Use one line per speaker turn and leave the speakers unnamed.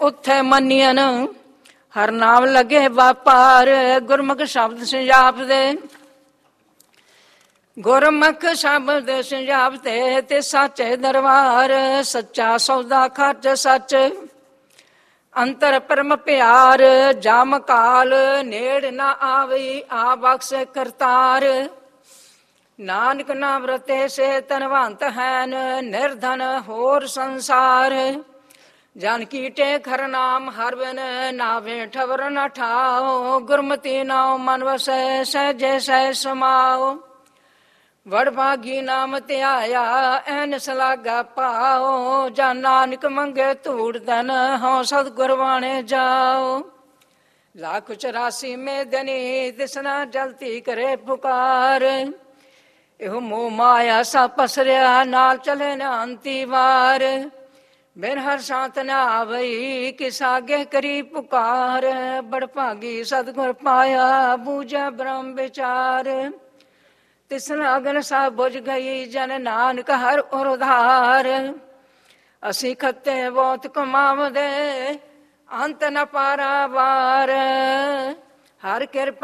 ਉੱਥੇ ਮੰਨੀਆਂ ਹਰ ਨਾਮ ਲੱਗੇ ਵਾਪਾਰ। ਗੁਰਮੁਖ ਸ਼ਬਦ ਸੰਜਾਪਦੇ, ਗੁਰਮੁਖ ਸ਼ਬਦ ਸੰਜਾਪਦੇ ਤੇ ਸਾਚੇ ਦਰਬਾਰ। ਸੱਚਾ ਸੌਦਾ ਖਰਚ ਸੱਚ, ਅੰਤਰ ਪਰਮ ਪਿਆਰ। ਜਮ ਕਾਲ ਨੇੜ ਨਾ ਆਵੀ, ਆ ਬਖਸ਼ ਕਰਤਾਰ। ਨਾਨਕ ਨਾਮ ਰਤੇ ਸੇ ਧਨਵੰਤ ਹੈਨ, ਨਿਰਧਨ ਹੋਰ ਸੰਸਾਰ। ਜਨ ਕੀ ਟੇਕ ਹਰ ਨਾਮ ਹਰ ਬਿਨ, ਨਾਵੇਂ ਠਵਰ ਨ ਠਾਓ। ਗੁਰਮਤਿ ਨਾਉ ਮਨ ਵਸੈ, ਸਹਿਜੇ ਸਹਿ ਸਮਾਓ। ਵਡਭਾਗੀ ਨਾਮ ਧਿਆਇਆ, ਐਨਸ ਲਾਗਾ ਪਾਓ। ਜਨ ਨਾਨਕ ਮੰਗੇ ਧੂੜ ਧਨ, ਹਉ ਸਤਿਗੁਰ ਬਾਣੇ ਜਾਓ। ਲੱਖ 84 ਮੇਦਨੀ, ਦਿਸਣਾ ਜਲਤੀ ਕਰੇ ਪੁਕਾਰ। ਇਹੋ ਮੋਹ ਮਾਇਆ ਸਭ ਪਸਰਿਆ, ਨਾਲ ਚਲੇ ਨ ਅੰਤੀ ਵਾਰ। ਬਿਨ ਹਰ ਸਾਥ ਨ ਆਵਈ, ਕਿਸ ਆਗੇ ਕਰੀ ਪੁਕਾਰ। ਬੜਭਾਗੀ ਸਤਿਗੁਰ ਪਾਇਆ, ਬੂਝੈ ਬ੍ਰਹਮ ਵਿਚਾਰ। ਤਿਸਨ ਅਗਨ ਸਭ ਬੁਝ ਗਈ, ਜਨ ਨਾਨਕ ਹਰ ਉਰਧਾਰ। ਅਸੀਂ ਖੱਤੇ ਬਹੁਤ ਕਮਾਵਦੇ, ਅੰਤ ਨ ਪਾਰਾਵਾਰ। ਹਰ ਕਿਰਪਾ